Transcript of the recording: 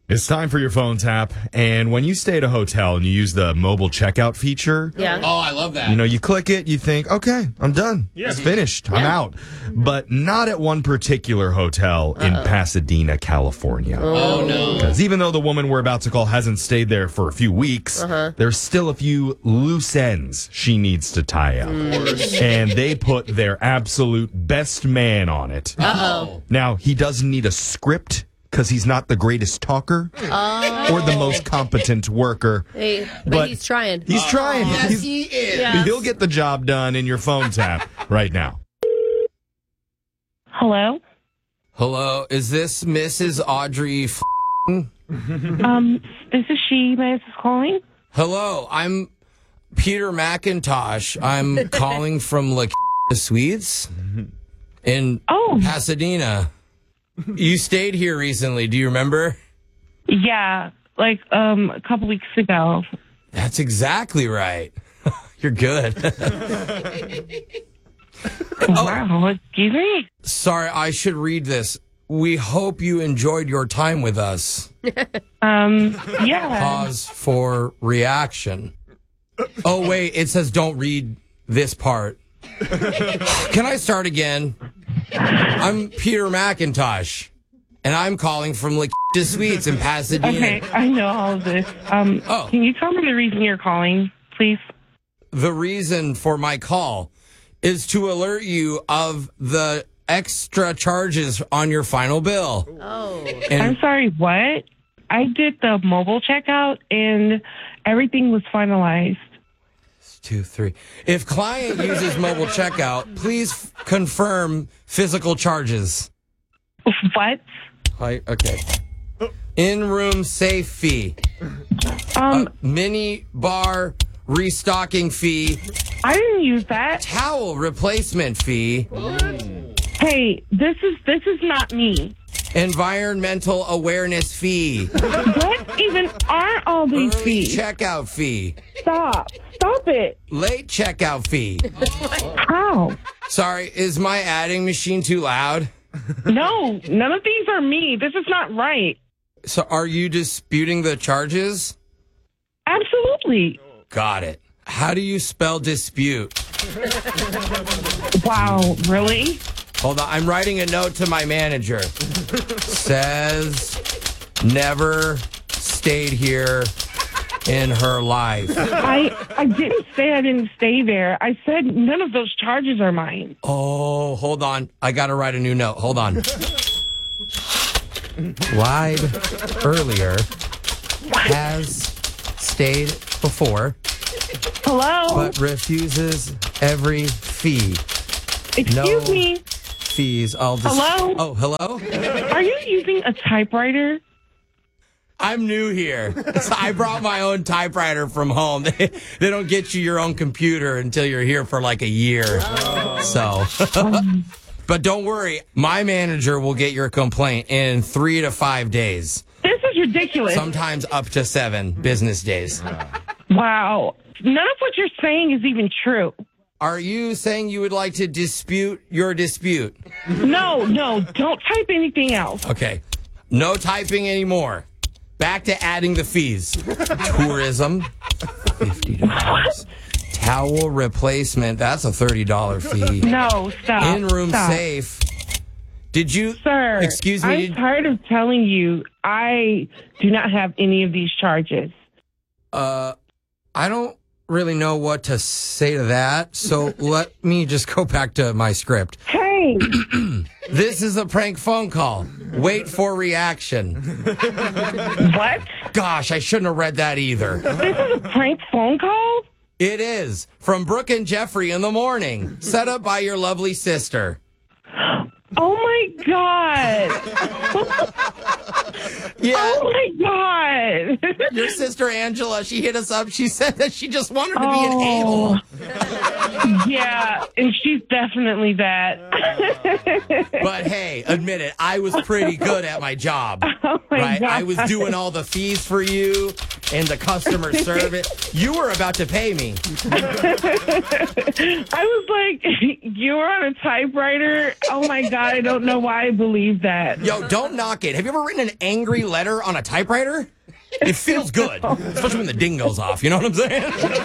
It's time for your phone tap. And when you stay at a hotel and you use the mobile checkout feature, Yeah. Oh, I love that. you click it, you think, okay, I'm done. It's finished. I'm out. But not at one particular hotel in Pasadena, California. Oh, no. Because even though the woman we're about to call hasn't stayed there for a few weeks, there's still a few loose ends she needs to tie up. And they put their absolute best man on it. Uh-oh. Now, he doesn't need a script because he's not the greatest talker or the most competent worker. Hey, but he's trying. He's trying. Yes, he is. Yeah. He'll get the job done in your phone tap right now. Hello? Hello, is this Mrs. Audrey This is she. May I ask who's calling? Hello, I'm Peter McIntosh. I'm calling from La Suites in Pasadena. You stayed here recently. Do you remember? Yeah, like a couple weeks ago. That's exactly right. You're good. Wow, excuse me? Sorry, I should read this. We hope you enjoyed your time with us. Yeah. Pause for reaction. Oh, wait, it says don't read this part. Can I start again? I'm Peter McIntosh, and I'm calling from La Suites in Pasadena. Okay, I know all of this. Can you tell me the reason you're calling, please? The reason for my call is to alert you of the extra charges on your final bill. Oh. And I'm sorry, what? I did the mobile checkout and everything was finalized. 2, 3. If client uses mobile checkout, please confirm physical charges. What? Okay. In-room safe fee. Mini bar restocking fee. I didn't use that. Towel replacement fee. Hey, this is not me. Environmental awareness fee. What even are all these Early fees? checkout fee. Stop it. Late checkout fee. How? Sorry, is my adding machine too loud? No, none of these are me. This is not right. So are you disputing the charges? Absolutely. Got it. How do you spell dispute? Wow, really? Hold on, I'm writing a note to my manager. Says never stayed here in her life. I didn't say I didn't stay there. I said none of those charges are mine. Oh, hold on. I got to write a new note. Hold on. Lied earlier. Has stayed before. Hello? But refuses every fee. Excuse me? Fees. I'll just. Hello? Oh, hello? Are you using a typewriter? I'm new here. So I brought my own typewriter from home. They don't get you your own computer until you're here for like a year. So, but don't worry. My manager will get your complaint in 3 to 5 days. This is ridiculous. Sometimes up to 7 business days. Wow. None of what you're saying is even true. Are you saying you would like to dispute your dispute? No, don't type anything else. Okay. No typing anymore. Back to adding the fees. Tourism, $50. Towel replacement, that's a $30 fee. No, stop. In-room stop. safe. Did you... Sir, excuse me? I'm tired of telling you I do not have any of these charges. I don't really know what to say to that, so let me just go back to my script. Hey! This is a prank phone call. Wait for reaction. What? Gosh, I shouldn't have read that either. This is a prank phone call? It is. From Brooke and Jeffrey in the morning. Set up by your lovely sister. Oh my God! Yeah. Oh my God! Your sister Angela, she hit us up. She said that she just wanted to be an a-hole. Yeah, and she's definitely that. But hey, admit it, I was pretty good at my job. Oh my right? God. I was doing all the fees for you. and the customer service. You were about to pay me. I was like, you were on a typewriter? Oh, my God. I don't know why I believe that. Yo, don't knock it. Have you ever written an angry letter on a typewriter? It feels good, especially when the ding goes off. You know what I'm saying?